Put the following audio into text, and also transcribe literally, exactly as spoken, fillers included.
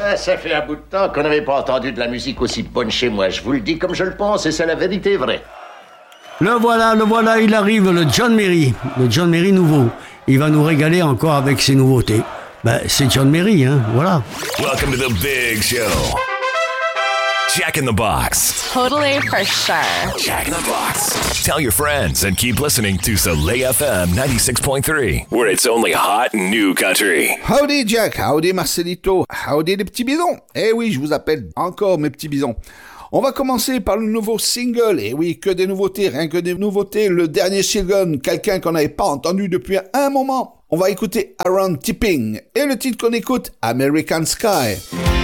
Ah, ça fait un bout de temps qu'on n'avait pas entendu de la musique aussi bonne chez moi. Je vous le dis comme je le pense et c'est la vérité vraie. Le voilà, le voilà, il arrive, le John Merry. Le John Merry nouveau. Il va nous régaler encore avec ses nouveautés. Ben, c'est John Merry, hein, voilà. Welcome to the big show. Jack in the Box. Totally for sure. Jack in the Box. Tell your friends and keep listening to Soleil F M ninety-six point three, where it's only hot new country. Howdy Jack, howdy Marcelito, howdy les petits bisons. Eh oui, je vous appelle encore mes petits bisons. On va commencer par le nouveau single. Eh oui, que des nouveautés, rien que des nouveautés. Le dernier single, quelqu'un qu'on n'avait pas entendu depuis un moment. On va écouter Aaron Tipping. Et le titre qu'on écoute, American Sky.